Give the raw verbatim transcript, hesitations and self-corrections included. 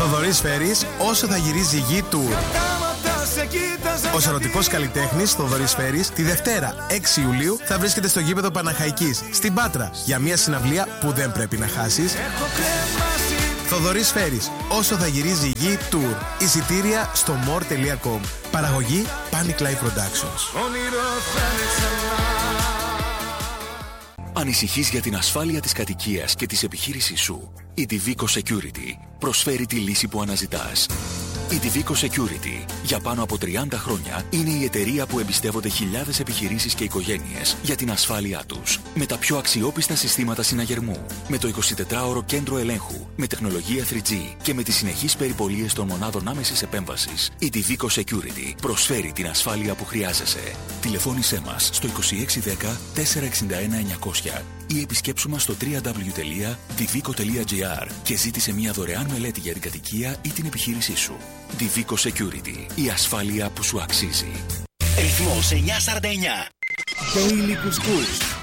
Θοδωρής Φέρης, όσο θα γυρίζει η γη tour. Ο σαρωτικός καλλιτέχνης Θοδωρής Φέρης τη Δευτέρα έξι Ιουλίου θα βρίσκεται στο γήπεδο Παναχαϊκής στην Πάτρα για μια συναυλία που δεν πρέπει να χάσεις. Θοδωρής Φέρης, όσο θα γυρίζει η γη tour. Εισιτήρια στο more τελεία com. Παραγωγή Panic Live Productions. Ανησυχείς για την ασφάλεια της κατοικίας και της επιχείρησής σου? Η Divico Security προσφέρει τη λύση που αναζητάς. Η Divico Security για πάνω από τριάντα χρόνια είναι η εταιρεία που εμπιστεύονται χιλιάδες επιχειρήσεις και οικογένειες για την ασφάλειά τους. Με τα πιο αξιόπιστα συστήματα συναγερμού, με το εικοσιτετράωρο κέντρο ελέγχου, με τεχνολογία θρι τζι και με τις συνεχείς περιπολίες των μονάδων άμεσης επέμβασης, η Divico Security προσφέρει την ασφάλεια που χρειάζεσαι. Τηλεφώνησέ μας στο είκοσι έξι δέκα τετρακόσια εξήντα ένα εννιακόσια ή επισκέψου μας στο double-u double-u double-u τελεία divico τελεία gr και ζήτησε μια δωρεάν μελέτη για την κατοικία ή την επιχείρησή σου. Divico Security. Η ασφάλεια που σου αξίζει. Ρυθμός εννιακόσια σαράντα εννιά. Daily Couscous.